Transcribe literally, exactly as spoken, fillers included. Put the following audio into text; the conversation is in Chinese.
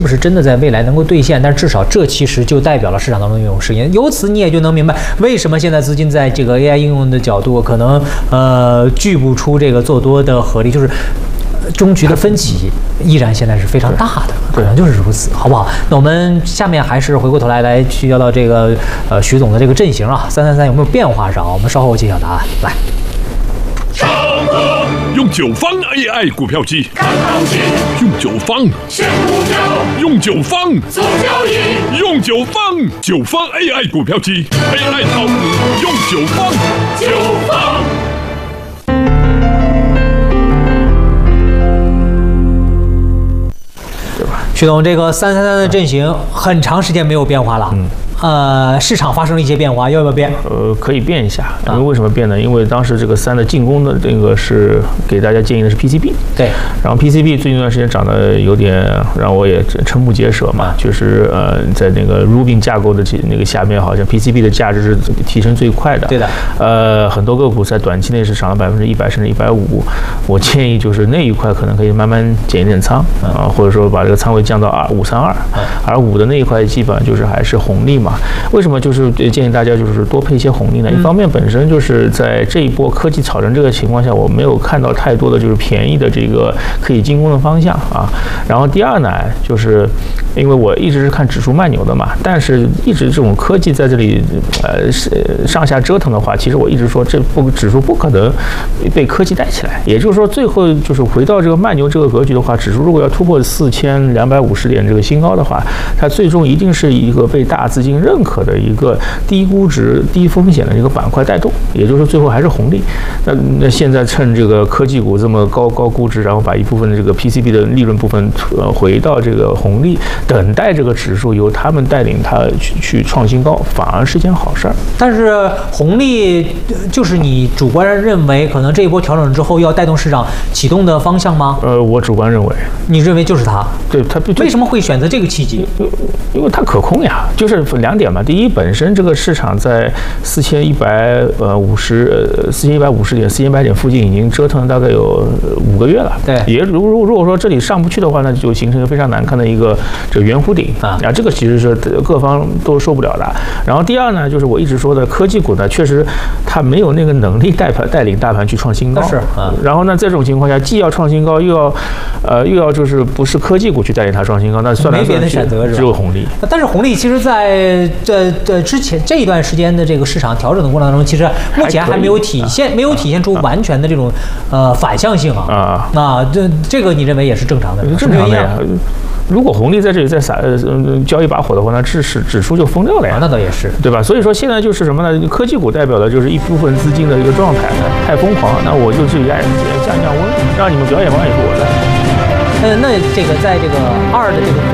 不是真的在未来能够兑现，但至少这其实就代表了市场当中的一种实验。由此你也就能明白，为什么现在资金在这个 A I 应用的角度可能呃聚不出这个做多的合力，就是终局的分歧依然现在是非常大的，可能就是如此，好不好？那我们下面还是回过头来来去聊到这个呃徐总的这个阵型啊，三三三有没有变化上？我们稍后揭晓答案，来。 用九方 A I 股票机，看行情；用九方选股票，用九方做交易；用九方九方 A I 股票机 ，A I 炒股用九方，九方。 对吧？徐总，这个三三三的阵型很长时间没有变化了。嗯。呃，市场发生了一些变化，要不要变？ 呃，可以变一下。因为为什么变呢？因为当时这个三的进攻的这个是给大家建议的是 P C B。对。然后 P C B 最近一段时间涨得有点让我也瞠目结舌嘛，就是呃，在那个 Rubin 架构的那个下面，好像 P C B 的价值是提升最快的。对的。呃，很多个股在短期内是涨了百分之一百甚至一百五。我建议就是那一块可能可以慢慢减一点仓啊，或者说把这个仓位降到二五三二，而五的那一块基本上就是还是红利嘛。为什么就是建议大家就是多配一些红利呢？一方面本身就是在这一波科技炒成这个情况下，我没有看到太多的就是便宜的这个可以进攻的方向啊。然后第二呢，就是因为我一直是看指数慢牛的嘛，但是一直这种科技在这里呃上下折腾的话，其实我一直说这不指数不可能被科技带起来。也就是说，最后就是回到这个慢牛这个格局的话，指数如果要突破四千两百五十点这个新高的话，它最终一定是一个被大资金认可的一个低估值、低风险的一个板块带动，也就是说最后还是红利。那那现在趁这个科技股这么高高估值，然后把一部分的这个 P C B 的利润部分呃回到这个红利，等待这个指数由他们带领它去去创新高，反而是件好事儿。 但是红利就是你主观认为可能这一波调整之后要带动市场启动的方向吗？ 呃，我主观认为， 你认为就是它？ 对它为什么会选择这个契机？ 因为它可控呀，就是两点嘛。第一，本身这个市场在四千一百呃五十呃四千一百五十点、四千一百点附近已经折腾了大概有五个月了。对，也如如如果说这里上不去的话，那就形成一个非常难看的一个这个圆弧顶啊，这个其实是各方都受不了的。然后第二呢，就是我一直说的科技股呢，确实它没有那个能力带盘带领大盘去创新高。是啊。然后呢，在这种情况下，既要创新高，又要呃又要就是不是科技股去带领它创新高，那算来算去只有红利。 但是红利其实在这这之前这一段时间的这个市场调整的过程当中，其实目前还没有体现没有体现出完全的这种呃反向性啊啊。那这这个你认为也是正常的？ 正常的呀。如果红利在这里再撒呃浇一把火的话，那指指指数就疯掉了呀。 那倒也是， 对吧？所以说现在就是什么呢？科技股代表的就是一部分资金的一个状态，太疯狂了。那我就去压降降温，让你们表演完以后我再。 呃，那这个在这个二的这个。